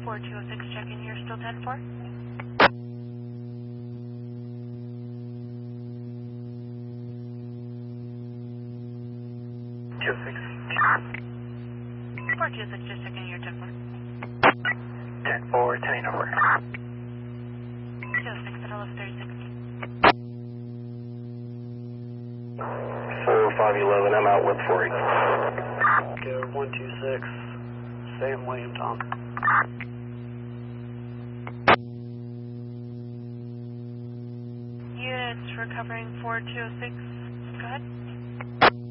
4206, check in here, still 10-4. Two six. 4206, just checking in here, 10-4. 10-4, 10 over. 206, at 1136. 4511, I'm out with 48. Go 126, Sam William Tom. Units recovering 4206, go ahead.